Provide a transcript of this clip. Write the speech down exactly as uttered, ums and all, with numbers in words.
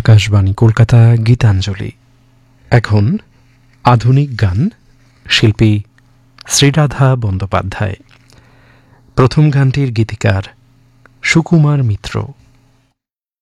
আকাশবাণী কলকাতা গীতাঞ্জলি। এখন আধুনিক গান, শিল্পী শ্রীরাধা বন্দ্যোপাধ্যায়। প্রথম গানটির গীতিকার সুকুমার মিত্র।